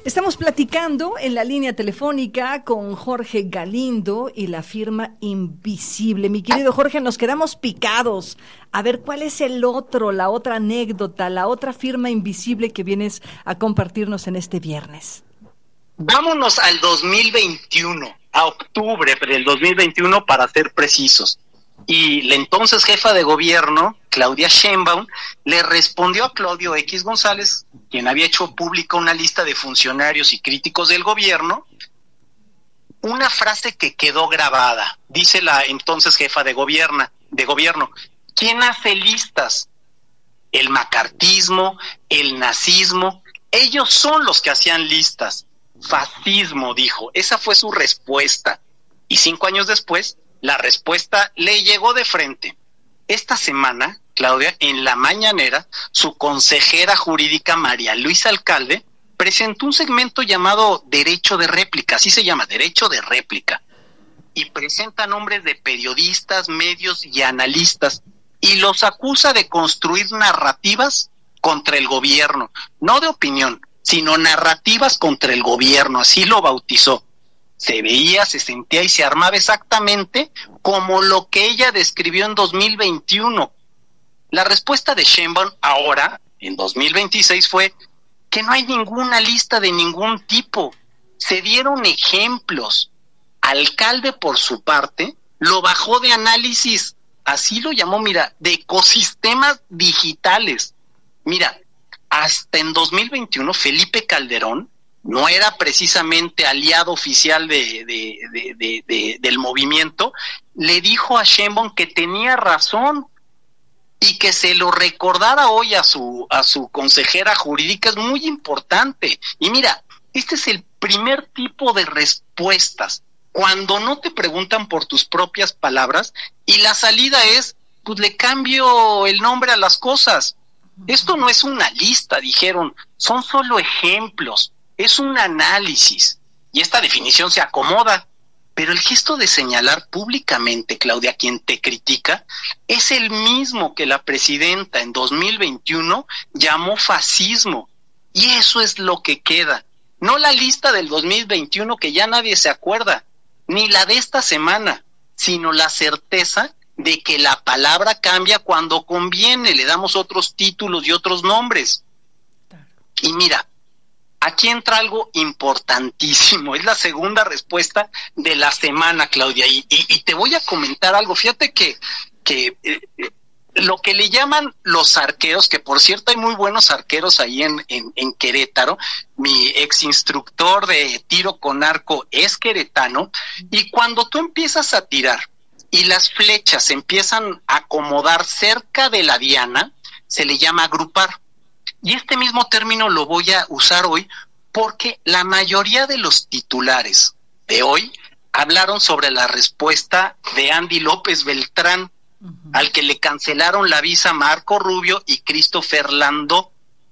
Estamos platicando en la línea telefónica con Jorge Galindo y la firma Invisible. Mi querido Jorge, nos quedamos picados. A ver, ¿cuál es la otra anécdota, la otra firma invisible que vienes a compartirnos en este viernes? Vámonos al 2021, a octubre del 2021 para ser precisos. Y la entonces jefa de gobierno, Claudia Sheinbaum, le respondió a Claudio X González, quien había hecho pública una lista de funcionarios y críticos del gobierno, una frase que quedó grabada. Dice la entonces jefa de gobierno, ¿quién hace listas? El macartismo, el nazismo, ellos son los que hacían listas. Fascismo, dijo. Esa fue su respuesta. Y 5 años después, la respuesta le llegó de frente. Esta semana, Claudia, en la mañanera, su consejera jurídica María Luisa Alcalde presentó un segmento llamado Derecho de Réplica, así se llama, Derecho de Réplica, y presenta nombres de periodistas, medios y analistas, y los acusa de construir narrativas contra el gobierno, no de opinión, sino narrativas contra el gobierno, así lo bautizó. Se veía, se sentía y se armaba exactamente como lo que ella describió en 2021. La respuesta de Sheinbaum ahora, en 2026, fue que no hay ninguna lista de ningún tipo. Se dieron ejemplos. Alcalde, por su parte, lo bajó de análisis, así lo llamó, mira, de ecosistemas digitales. Mira, hasta en 2021, Felipe Calderón no era precisamente aliado oficial del movimiento, le dijo a Sheinbaum que tenía razón y que se lo recordara hoy a su consejera jurídica es muy importante. Y mira, este es el primer tipo de respuestas, cuando no te preguntan por tus propias palabras y la salida es, pues le cambio el nombre a las cosas. Esto no es una lista, dijeron, son solo ejemplos. Es un análisis, y esta definición se acomoda, pero el gesto de señalar públicamente, Claudia, a quien te critica, es el mismo que la presidenta en 2021 llamó fascismo, y eso es lo que queda. No la lista del 2021 que ya nadie se acuerda, ni la de esta semana, sino la certeza de que la palabra cambia cuando conviene, le damos otros títulos y otros nombres. Y mira, aquí entra algo importantísimo, es la segunda respuesta de la semana, Claudia, y te voy a comentar algo. Fíjate que lo que le llaman los arqueros, que por cierto hay muy buenos arqueros ahí en Querétaro, mi ex instructor de tiro con arco es queretano, y cuando tú empiezas a tirar y las flechas se empiezan a acomodar cerca de la diana, se le llama agrupar. Y este mismo término lo voy a usar hoy porque la mayoría de los titulares de hoy hablaron sobre la respuesta de Andy López Beltrán, al que le cancelaron la visa a Marco Rubio y Christopher Landó.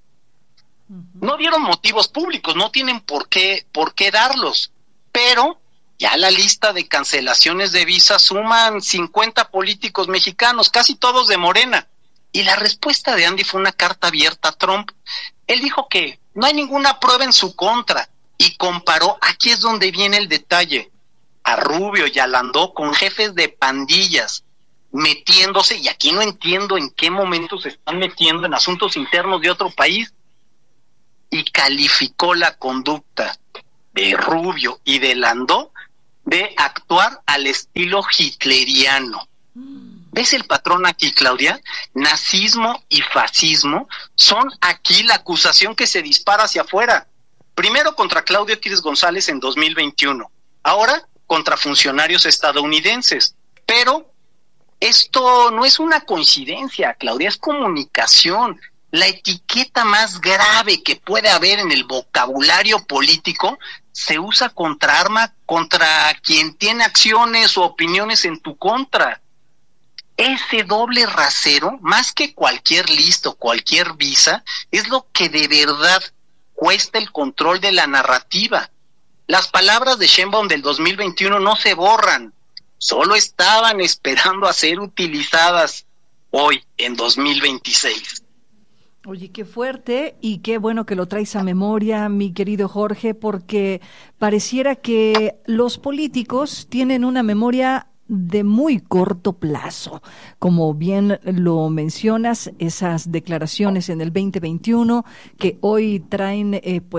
No dieron motivos públicos, no tienen por qué darlos, pero ya la lista de cancelaciones de visas suman 50 políticos mexicanos, casi todos de Morena. Y la respuesta de Andy fue una carta abierta a Trump. Él dijo que no hay ninguna prueba en su contra y comparó, aquí es donde viene el detalle, a Rubio y a Landó con jefes de pandillas metiéndose, y aquí no entiendo en qué momento se están metiendo en asuntos internos de otro país, y calificó la conducta de Rubio y de Landó de actuar al estilo hitleriano. ¿Ves el patrón aquí, Claudia? Nazismo y fascismo son aquí la acusación que se dispara hacia afuera. Primero contra Claudio X González en 2021, ahora contra funcionarios estadounidenses. Pero esto no es una coincidencia, Claudia, es comunicación. La etiqueta más grave que puede haber en el vocabulario político se usa contra quien tiene acciones o opiniones en tu contra. Ese doble rasero, más que cualquier lista o cualquier visa, es lo que de verdad cuesta el control de la narrativa. Las palabras de Sheinbaum del 2021 no se borran, solo estaban esperando a ser utilizadas hoy, en 2026. Oye, qué fuerte y qué bueno que lo traes a memoria, mi querido Jorge, porque pareciera que los políticos tienen una memoria de muy corto plazo. Como bien lo mencionas, esas declaraciones en el 2021 que hoy traen,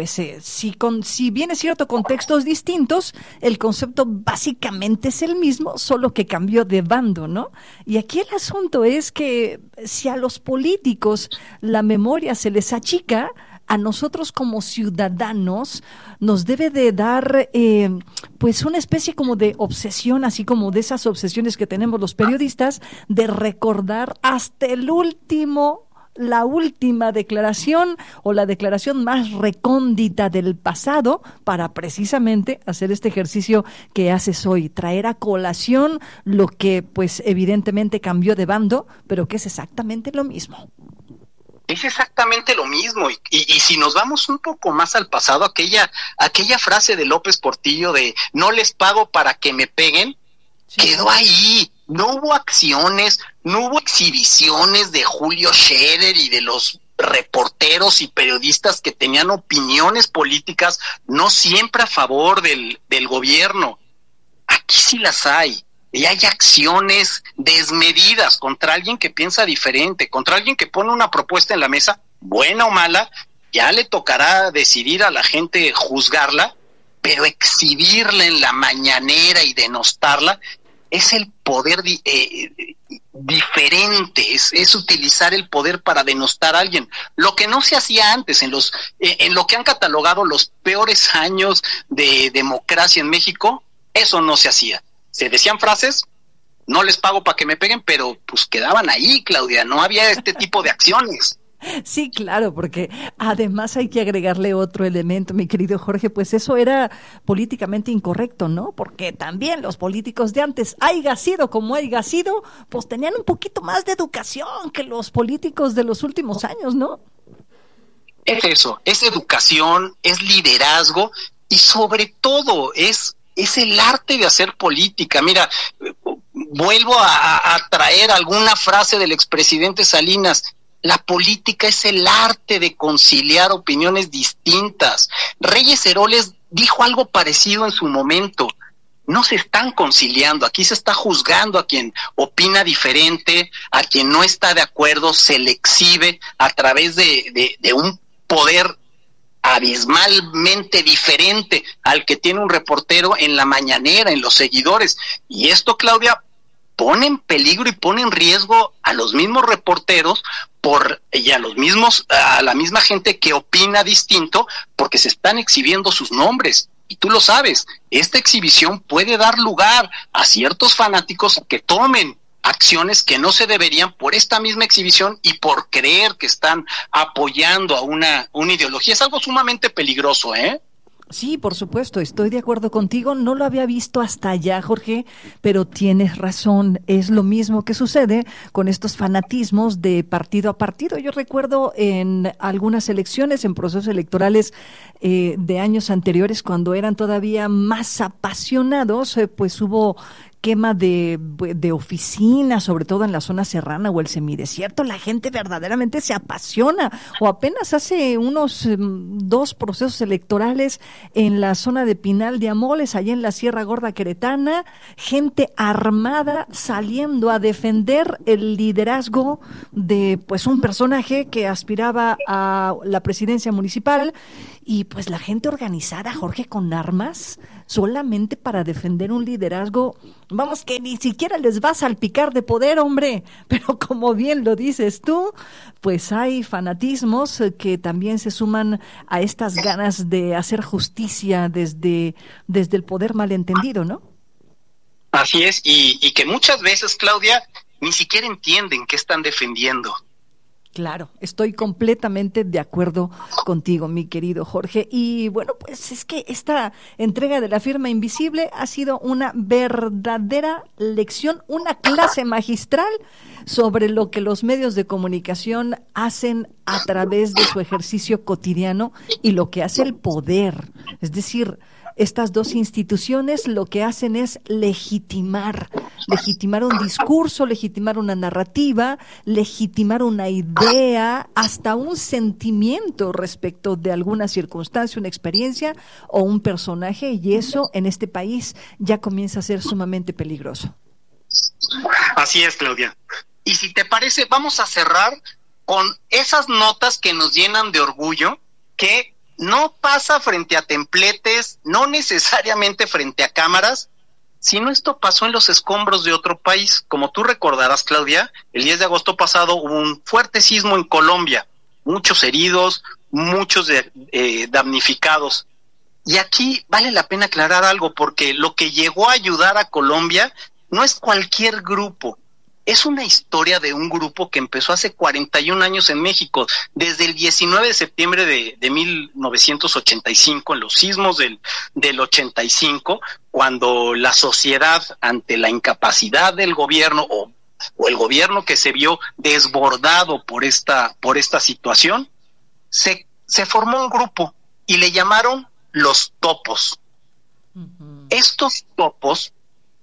si bien es cierto contextos distintos, el concepto básicamente es el mismo, solo que cambió de bando, ¿no? Y aquí el asunto es que si a los políticos la memoria se les achica, a nosotros como ciudadanos nos debe de dar pues una especie como de obsesión, así como de esas obsesiones que tenemos los periodistas, de recordar hasta el último, la última declaración o la declaración más recóndita del pasado para precisamente hacer este ejercicio que haces hoy, traer a colación lo que pues evidentemente cambió de bando, pero que es exactamente lo mismo. Es exactamente lo mismo, y si nos vamos un poco más al pasado, aquella frase de López Portillo de no les pago para que me peguen, sí, quedó ahí. No hubo acciones, no hubo exhibiciones de Julio Scherer y de los reporteros y periodistas que tenían opiniones políticas no siempre a favor del gobierno. Aquí sí las hay. Y hay acciones desmedidas contra alguien que piensa diferente, contra alguien que pone una propuesta en la mesa, buena o mala, ya le tocará decidir a la gente juzgarla, pero exhibirla en la mañanera y denostarla es el poder diferente, es utilizar el poder para denostar a alguien. Lo que no se hacía antes, en lo que han catalogado los peores años de democracia en México, eso no se hacía. Se decían frases, no les pago para que me peguen, pero pues quedaban ahí, Claudia, no había este tipo de acciones. Sí, claro, porque además hay que agregarle otro elemento, mi querido Jorge, pues eso era políticamente incorrecto, ¿no? Porque también los políticos de antes, haya sido como haya sido, pues tenían un poquito más de educación que los políticos de los últimos años, ¿no? Es eso, es educación, es liderazgo y sobre todo es el arte de hacer política. Mira, vuelvo a traer alguna frase del expresidente Salinas. La política es el arte de conciliar opiniones distintas. Reyes Heroles dijo algo parecido en su momento. No se están conciliando, aquí se está juzgando a quien opina diferente, a quien no está de acuerdo, se le exhibe a través de un poder abismalmente diferente al que tiene un reportero en la mañanera, en los seguidores. Y esto, Claudia, pone en peligro y pone en riesgo a los mismos reporteros y a la misma gente que opina distinto, porque se están exhibiendo sus nombres. Y tú lo sabes, esta exhibición puede dar lugar a ciertos fanáticos que tomen acciones que no se deberían por esta misma exhibición y por creer que están apoyando a una ideología. Es algo sumamente peligroso, ¿eh? Sí, por supuesto, estoy de acuerdo contigo. No lo había visto hasta allá, Jorge, pero tienes razón. Es lo mismo que sucede con estos fanatismos de partido a partido. Yo recuerdo en algunas elecciones, en procesos electorales de años anteriores, cuando eran todavía más apasionados, pues hubo quema de oficinas, sobre todo en la zona serrana o el semidesierto. La gente verdaderamente se apasiona. O apenas hace unos 2 procesos electorales en la zona de Pinal de Amoles, allá en la Sierra Gorda Queretana, gente armada saliendo a defender el liderazgo de pues un personaje que aspiraba a la presidencia municipal, y pues la gente organizada, Jorge, con armas solamente para defender un liderazgo, vamos, que ni siquiera les va a salpicar de poder, hombre. Pero como bien lo dices tú, pues hay fanatismos que también se suman a estas ganas de hacer justicia desde el poder malentendido, ¿no? Así es, y que muchas veces, Claudia, ni siquiera entienden qué están defendiendo. Claro, estoy completamente de acuerdo contigo, mi querido Jorge. Y bueno, pues es que esta entrega de la firma invisible ha sido una verdadera lección, una clase magistral sobre lo que los medios de comunicación hacen a través de su ejercicio cotidiano y lo que hace el poder. Es decir, estas dos instituciones lo que hacen es legitimar un discurso, legitimar una narrativa, legitimar una idea, hasta un sentimiento respecto de alguna circunstancia, una experiencia o un personaje, y eso en este país ya comienza a ser sumamente peligroso. Así es, Claudia. Y si te parece, vamos a cerrar con esas notas que nos llenan de orgullo, que no pasa frente a templetes, no necesariamente frente a cámaras, sino esto pasó en los escombros de otro país. Como tú recordarás, Claudia, el 10 de agosto pasado hubo un fuerte sismo en Colombia, muchos heridos, muchos damnificados. Y aquí vale la pena aclarar algo, porque lo que llegó a ayudar a Colombia no es cualquier grupo. Es una historia de un grupo que empezó hace 41 años en México, desde el 19 de septiembre de 1985, en los sismos del 85, cuando la sociedad, ante la incapacidad del gobierno o el gobierno que se vio desbordado por esta situación, se formó un grupo y le llamaron los Topos. Uh-huh. Estos Topos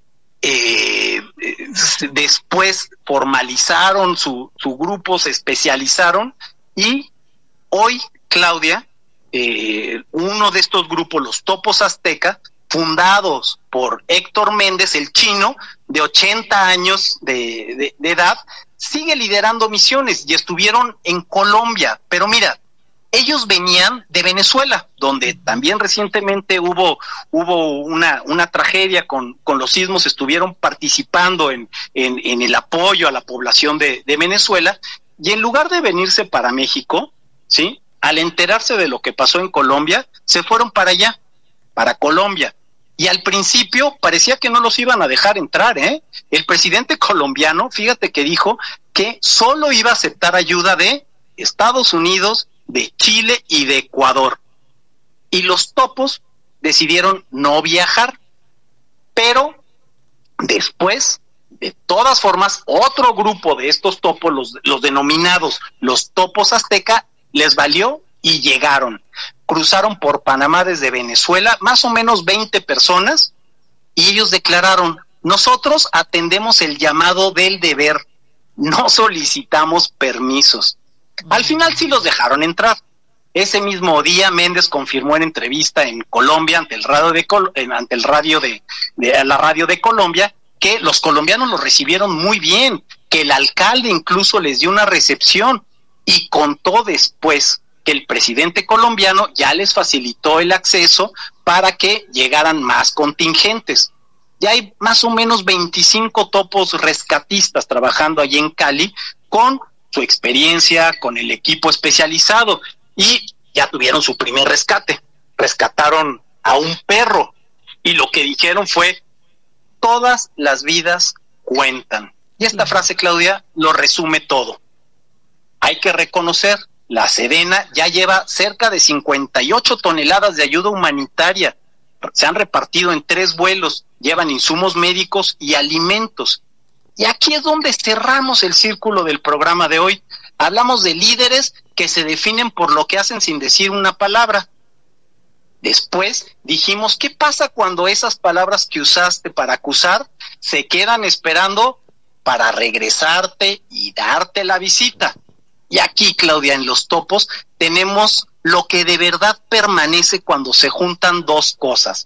después formalizaron su grupo, se especializaron, y hoy, Claudia, uno de estos grupos, los Topos Azteca, fundados por Héctor Méndez, el chino, de 80 años de edad, sigue liderando misiones y estuvieron en Colombia. Pero mira, ellos venían de Venezuela, donde también recientemente hubo una tragedia con los sismos. Estuvieron participando en el apoyo a la población de Venezuela, y en lugar de venirse para México, ¿sí?, al enterarse de lo que pasó en Colombia, se fueron para allá, para Colombia. Y al principio parecía que no los iban a dejar entrar, ¿eh? El presidente colombiano, fíjate que dijo que solo iba a aceptar ayuda de Estados Unidos, de Chile y de Ecuador. Y los Topos decidieron no viajar. Pero después, de todas formas, otro grupo de estos Topos, los denominados los Topos Azteca, les valió y llegaron. Cruzaron por Panamá desde Venezuela, más o menos 20 personas, y ellos declararon: nosotros atendemos el llamado del deber, no solicitamos permisos. Al final sí los dejaron entrar. Ese mismo día Méndez confirmó en entrevista en Colombia ante la radio de Colombia que los colombianos los recibieron muy bien, que el alcalde incluso les dio una recepción, y contó después que el presidente colombiano ya les facilitó el acceso para que llegaran más contingentes. Ya hay más o menos 25 topos rescatistas trabajando allí en Cali con su experiencia, con el equipo especializado, y ya tuvieron su primer rescate. Rescataron a un perro, y lo que dijeron fue: todas las vidas cuentan. Y esta frase, Claudia, lo resume todo. Hay que reconocer, la Sedena ya lleva cerca de 58 toneladas de ayuda humanitaria. Se han repartido en 3 vuelos, llevan insumos médicos y alimentos. Y aquí es donde cerramos el círculo del programa de hoy. Hablamos de líderes que se definen por lo que hacen sin decir una palabra. Después dijimos: ¿qué pasa cuando esas palabras que usaste para acusar se quedan esperando para regresarte y darte la visita? Y aquí, Claudia, en los Topos tenemos lo que de verdad permanece cuando se juntan dos cosas.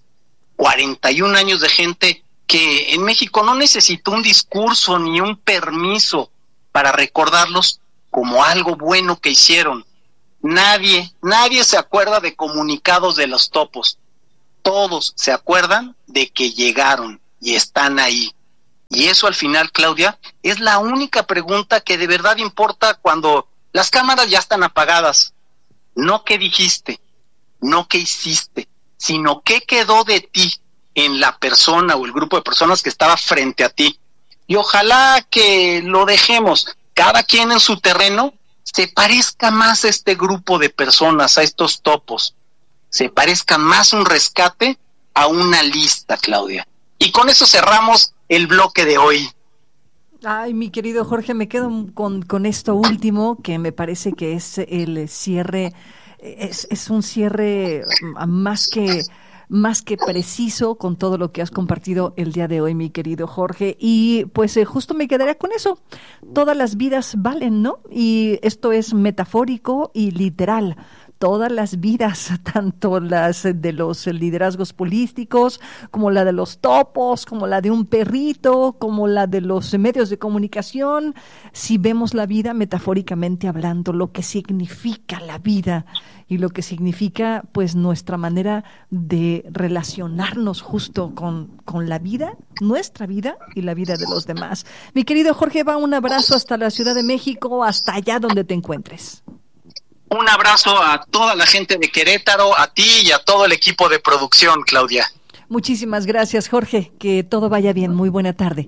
41 años de gente que en México no necesitó un discurso ni un permiso para recordarlos como algo bueno que hicieron. Nadie se acuerda de comunicados de los Topos. Todos se acuerdan de que llegaron y están ahí. Y eso, al final, Claudia, es la única pregunta que de verdad importa cuando las cámaras ya están apagadas. No qué dijiste, no qué hiciste, sino qué quedó de ti en la persona o el grupo de personas que estaba frente a ti. Y ojalá que lo dejemos, cada quien en su terreno, se parezca más a este grupo de personas, a estos Topos. Se parezca más un rescate a una lista, Claudia. Y con eso cerramos el bloque de hoy. Ay, mi querido Jorge, me quedo con esto último, que me parece que es el cierre, es un cierre más que preciso con todo lo que has compartido el día de hoy, mi querido Jorge. Y pues justo me quedaría con eso. Todas las vidas valen, ¿no? Y esto es metafórico y literal. Todas las vidas, tanto las de los liderazgos políticos, como la de los topos, como la de un perrito, como la de los medios de comunicación, si vemos la vida metafóricamente hablando, lo que significa la vida y lo que significa pues nuestra manera de relacionarnos justo con la vida, nuestra vida y la vida de los demás. Mi querido Jorge, va un abrazo hasta la Ciudad de México, hasta allá donde te encuentres. Un abrazo a toda la gente de Querétaro, a ti y a todo el equipo de producción, Claudia. Muchísimas gracias, Jorge. Que todo vaya bien. Muy buena tarde.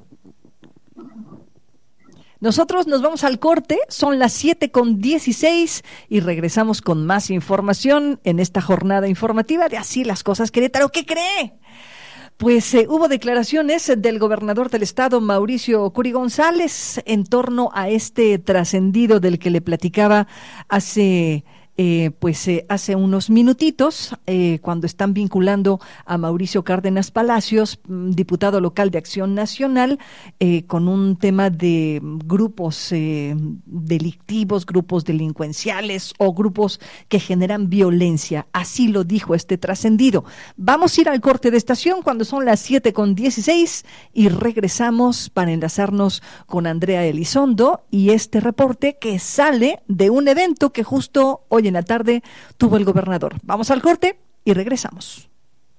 Nosotros nos vamos al corte, son las 7:16 y regresamos con más información en esta jornada informativa de Así las Cosas Querétaro. ¿Qué cree? Pues hubo declaraciones del gobernador del estado, Mauricio Curi González, en torno a este trascendido del que le platicaba hace unos minutitos, cuando están vinculando a Mauricio Cárdenas Palacios, diputado local de Acción Nacional, con un tema de grupos delictivos, grupos delincuenciales o grupos que generan violencia. Así lo dijo este trascendido. Vamos a ir al corte de estación cuando son las 7:16 y regresamos para enlazarnos con Andrea Elizondo y este reporte que sale de un evento que justo hoy en la tarde tuvo el gobernador. Vamos al corte y regresamos.